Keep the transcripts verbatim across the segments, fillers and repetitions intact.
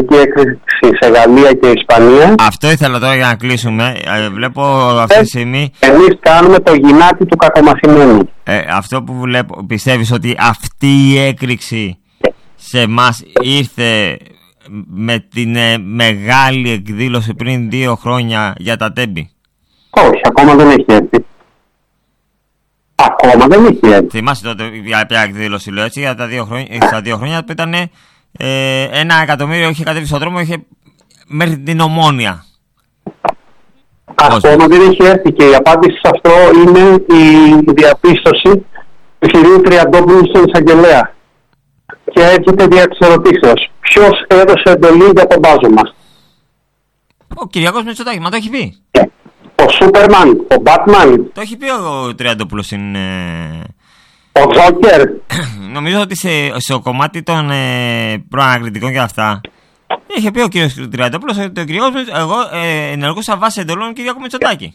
γενική έκρηξη σε Γαλλία και Ισπανία. Αυτό ήθελα τώρα για να κλείσουμε. Ε, βλέπω αυτή τη στιγμή. Εμείς κάνουμε το γυνάτι του κακομαθημένου. Ε, αυτό που βλέπω, πιστεύεις ότι αυτή η έκρηξη σε εμάς ήρθε με την ε, μεγάλη εκδήλωση πριν δύο χρόνια για τα τέμπη? Όχι, ακόμα δεν έχει έρθει. Ακόμα δεν έχει έρθει. Θυμάσαι τότε για ποια εκδήλωση λέω έτσι, για τα δύο χρόνια, στα δύο χρόνια που ήταν ε, ένα εκατομμύριο είχε κατέβει στον δρόμο, είχε μέχρι την Ομόνια. Ακόμα δεν έχει έρθει και η απάντηση σε αυτό είναι η διαπίστωση του κυρίου Τριαντόπουλου στον εισαγγελέα. Και έρχεται δια της ερωτήσεως. Ποιος έδωσε εντολή για τον μπάζωμα? Ο Κυριάκος Μητσοτάκης, μα το έχει πει. Ο Σούπερμαν, ο Μπάτμαν. Το έχει πει ο Τριαντόπουλος στην... Ο Τζόκερ. Νομίζω ότι σε, σε κομμάτι των ε, προανακριτικών και αυτά είχε πει ο κύριος Τριαντόπουλος ότι ο Κυριάκος Μητσοτάκης, εγώ ε, ενεργούσα βάσει εντολών Κυριάκου Μητσοτάκη.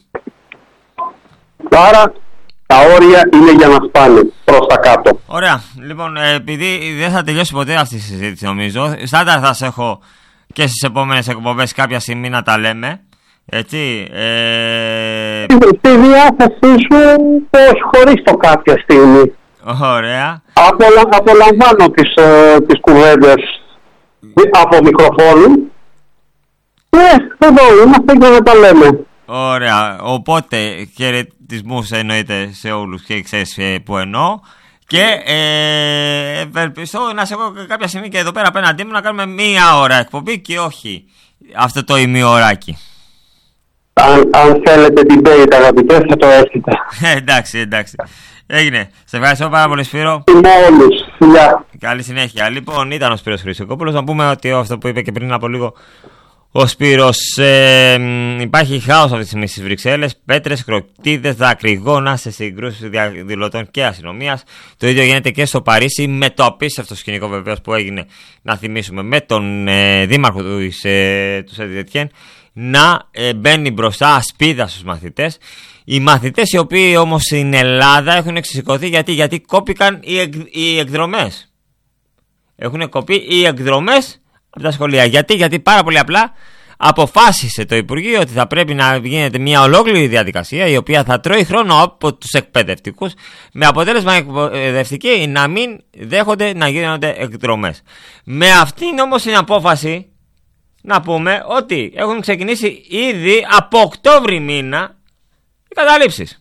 Άρα τα όρια είναι για να σπάνε προς τα κάτω. Ωραία. Λοιπόν, ε, επειδή δεν θα τελειώσει ποτέ αυτή η συζήτηση νομίζω, στάνταρ θα σε έχω και στις επόμενες εκπομπές κάποια στιγμή να τα λέμε. Έτσι. Ε... Στη διάθεσή σου, όχι χωρίς το κάποια στιγμή. Ωραία. Απολα, απολαμβάνω τις, ε, τις κουβέντες από μικροφόνου. Ναι, εδώ είμαστε και να τα λέμε. Ωραία. Οπότε χαιρετισμούς εννοείται σε όλους και ξέρεις που εννοώ. Και ε, ευελπιστώ να σε έχω κάποια στιγμή και εδώ πέρα απέναντί μου να κάνουμε μία ώρα εκπομπή και όχι αυτό το ημιωράκι. Αν, αν θέλετε debate αγαπητές θα το έχετε. εντάξει, εντάξει. Έγινε. Σε ευχαριστώ πάρα πολύ Σπύρο. Είμαι όλους. Φιλιά. Καλή συνέχεια. Λοιπόν, ήταν ο Σπύρος Χρυσοκόπουλος. Να πούμε ότι αυτό που είπε και πριν από λίγο ο Σπύρος, ε, υπάρχει χάος αυτή τη στιγμή στις Βρυξέλλες. Πέτρες, κροκτίδες, δακρυγόνα σε συγκρούσεις διαδηλωτών και αστυνομίας. Το ίδιο γίνεται και στο Παρίσι με το απίστευτο σκηνικό βεβαίως που έγινε, να θυμίσουμε, με τον ε, δήμαρχο του, ε, του Σεντιετιέν να ε, μπαίνει μπροστά ασπίδα στους μαθητές. Οι μαθητές οι οποίοι όμως στην Ελλάδα έχουν εξισηκωθεί γιατί, γιατί κόπηκαν οι, εκ, οι εκδρομές. Έχουν κοπεί οι εκδρομές από τα σχολεία. Γιατί, γιατί πάρα πολύ απλά αποφάσισε το Υπουργείο ότι θα πρέπει να γίνεται μια ολόκληρη διαδικασία η οποία θα τρώει χρόνο από τους εκπαιδευτικούς, με αποτέλεσμα οι εκπαιδευτικοί να μην δέχονται να γίνονται εκδρομές. Με αυτήν όμως την απόφαση να πούμε ότι έχουν ξεκινήσει ήδη από Οκτώβρη μήνα οι καταλήψεις.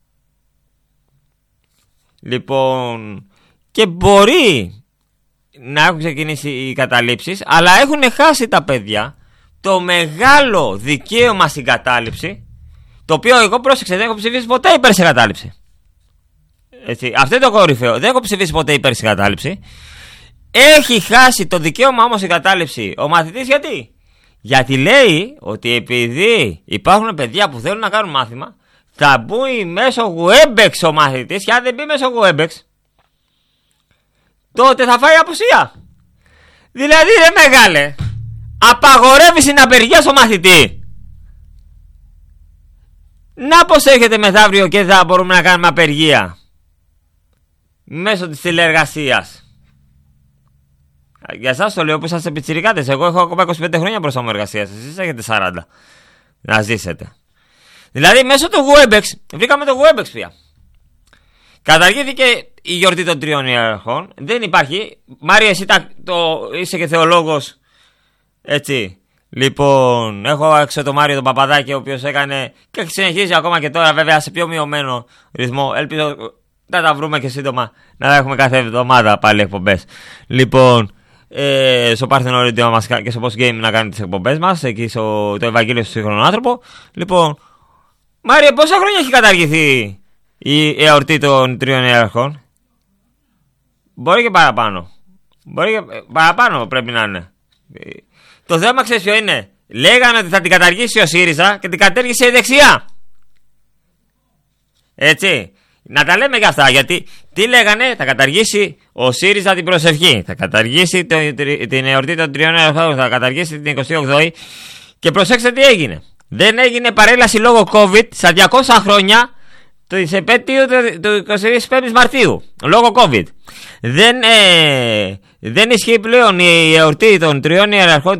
Λοιπόν, και μπορεί να έχουν ξεκινήσει οι καταλήψεις, αλλά έχουν χάσει τα παιδιά το μεγάλο δικαίωμα στην κατάληψη, το οποίο εγώ, πρόσεξε, δεν έχω ψηφίσει ποτέ υπέρ σε κατάληψη. Έτσι, αυτό είναι το κορυφαίο. Δεν έχω ψηφίσει ποτέ υπέρ σε κατάληψη. Έχει χάσει το δικαίωμα όμως η κατάληψη ο μαθητής. Γιατί? Γιατί λέει ότι επειδή υπάρχουν παιδιά που θέλουν να κάνουν μάθημα, θα μπει μέσω Webex ο μαθητής, και αν δεν μπει μέσω Webex, τότε θα φάει απουσία. Δηλαδή, ρε μεγάλε, απαγορεύεις την απεργία στο μαθητή. Να πως έρχεται μεθαύριο και θα μπορούμε να κάνουμε απεργία μέσω της τηλεεργασίας. Για εσάς το λέω που είσαστε πιτσιρικάτες. Εγώ έχω ακόμα είκοσι πέντε χρόνια μπροστά μου εργασίας. Εσείς έχετε σαράντα να ζήσετε. Δηλαδή μέσω του Webex, βρήκαμε το Webex πια. Καταργήθηκε η γιορτή των τριών ιεραρχών. Δεν υπάρχει. Μάρια, εσύ τα, το, είσαι και θεολόγος. Έτσι. Λοιπόν, έχω έξω το Μάριο τον Παπαδάκη, ο οποίος έκανε και συνεχίζει ακόμα και τώρα, βέβαια σε πιο μειωμένο ρυθμό. Ελπίζω να τα βρούμε και σύντομα να έχουμε κάθε εβδομάδα πάλι εκπομπές. Λοιπόν, ε, στο Πάρθενο Radio μας και στο Post Game να κάνουμε τις εκπομπές μας, εκεί στο το Ευαγγέλιο στο σύγχρονο άνθρωπο. Λοιπόν, Μάρια, πόσα χρόνια έχει καταργηθεί η εορτή των τριών ιεραρχών? Μπορεί και παραπάνω. Μπορεί και παραπάνω πρέπει να είναι. Το θέμα ξέρεις ποιο είναι? Λέγανε ότι θα την καταργήσει ο ΣΥΡΙΖΑ και την κατέργησε η δεξιά. Έτσι. Να τα λέμε για αυτά. Γιατί τι λέγανε? Θα καταργήσει ο ΣΥΡΙΖΑ την προσευχή, θα καταργήσει το, την εορτή των τριών ιεραρχών, θα καταργήσει την εικοστή όγδοη. Και προσέξτε τι έγινε. Δεν έγινε παρέλαση λόγω COVID στα διακόσια χρόνια της επέτειου του εικοστή πέμπτη Μαρτίου. Λόγω COVID. Δεν, ε, δεν ισχύει πλέον η εορτή των τριών ιεραρχών